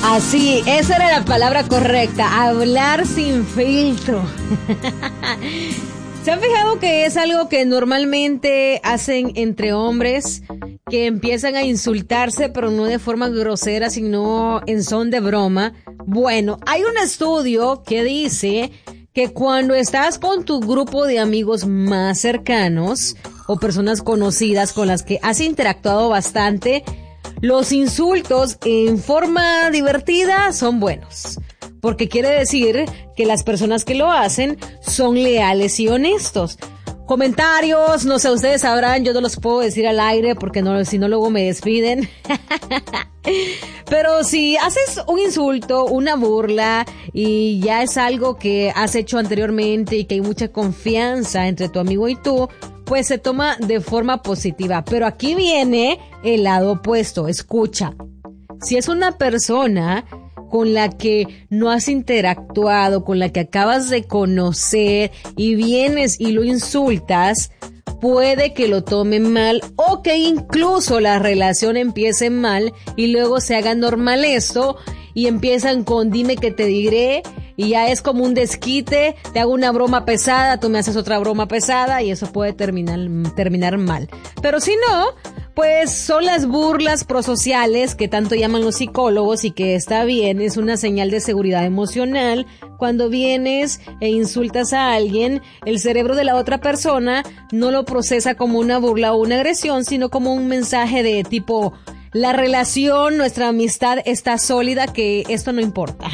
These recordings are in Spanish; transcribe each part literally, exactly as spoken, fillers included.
Así, esa era la palabra correcta, hablar sin filtro. ¿Se han fijado que es algo que normalmente hacen entre hombres, que empiezan a insultarse, pero no de forma grosera, sino en son de broma? Bueno, hay un estudio que dice que cuando estás con tu grupo de amigos más cercanos o personas conocidas con las que has interactuado bastante, los insultos en forma divertida son buenos, porque quiere decir que las personas que lo hacen son leales y honestos. Comentarios, no sé, ustedes sabrán, yo no los puedo decir al aire porque no, si no luego me despiden. Pero si haces un insulto, una burla y ya es algo que has hecho anteriormente y que hay mucha confianza entre tu amigo y tú, pues se toma de forma positiva. Pero aquí viene el lado opuesto. Escucha, si es una persona con la que no has interactuado, con la que acabas de conocer y vienes y lo insultas, puede que lo tome mal o que incluso la relación empiece mal y luego se haga normal esto y empiezan con dime que te diré y ya es como un desquite, te hago una broma pesada, tú me haces otra broma pesada y eso puede terminar, terminar mal. Pero si no, pues son las burlas prosociales que tanto llaman los psicólogos y que está bien, es una señal de seguridad emocional. Cuando vienes e insultas a alguien, el cerebro de la otra persona no lo procesa como una burla o una agresión, sino como un mensaje de tipo, la relación, nuestra amistad está sólida, que esto no importa.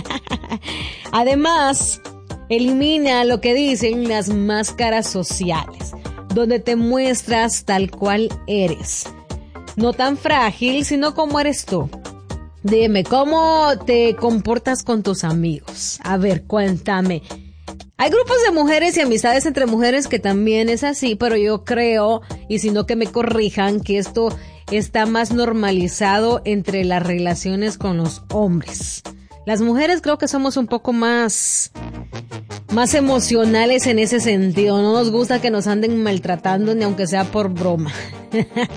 Además, elimina lo que dicen las máscaras sociales, donde te muestras tal cual eres. No tan frágil, sino como eres tú. Dime, ¿cómo te comportas con tus amigos? A ver, cuéntame. Hay grupos de mujeres y amistades entre mujeres que también es así, pero yo creo, y si no que me corrijan, que esto está más normalizado entre las relaciones con los hombres. Las mujeres creo que somos un poco más, más emocionales en ese sentido. No nos gusta que nos anden maltratando ni aunque sea por broma.